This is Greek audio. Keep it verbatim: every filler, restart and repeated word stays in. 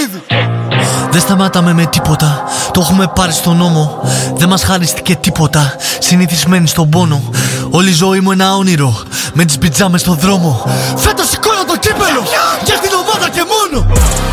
παιχνίδι. Δεν σταματάμε με τίποτα, το έχουμε πάρει στον νόμο. Δεν μας χαρίστηκε τίποτα, συνηθισμένοι στον πόνο. Όλη η ζωή μου ένα όνειρο, με τις πιτζάμες στον δρόμο. Φέτος σηκώνω το κύπελο, για την ομάδα και μόνο.